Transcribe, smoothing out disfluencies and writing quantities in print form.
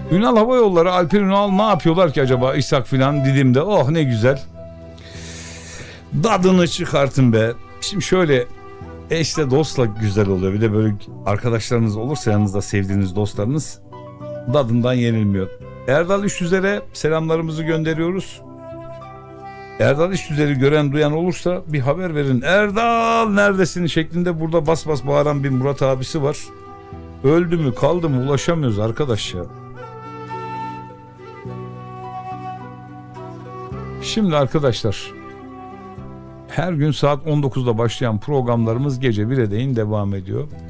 Ünal Hava Yolları, Alper Ünal ne yapıyorlar ki acaba İshak filan Didim'de? Oh ne güzel. Dadını çıkartın be. Şimdi şöyle eşle dostla güzel oluyor. Bir de böyle arkadaşlarınız olursa yanınızda, sevdiğiniz dostlarınız, dadından yenilmiyor. Erdal İştüzer'e selamlarımızı gönderiyoruz. Erdal İştüzer'i gören duyan olursa bir haber verin. Erdal neredesin şeklinde burada bas bas bağıran bir Murat abisi var. Öldü mü kaldı mı ulaşamıyoruz arkadaş ya. Şimdi arkadaşlar, her gün saat 19'da başlayan programlarımız gece 1'e değin devam ediyor.